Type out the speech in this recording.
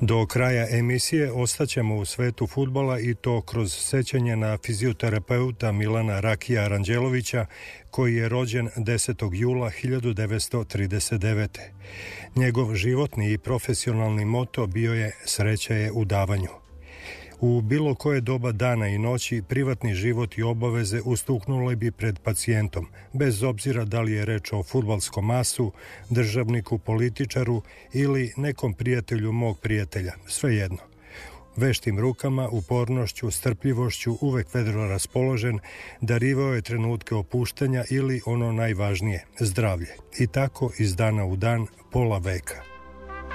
Do kraja emisije ostaćemo u svetu fudbala i to kroz sećanje na fizioterapeuta Milana Rakija Aranđelovića, koji je rođen 10. jula 1939. Njegov životni i profesionalni moto bio je "Sreća je u davanju". U bilo koje doba dana i noći privatni život i obaveze ustuknule bi pred pacijentom, bez obzira da li je reč o fudbalskom asu, državniku, političaru ili nekom prijatelju mog prijatelja, svejedno. Veštim rukama, upornošću, strpljivošću, uvek vedro raspoložen, darivao je trenutke opuštanja ili ono najvažnije, zdravlje. I tako iz dana u dan, pola veka.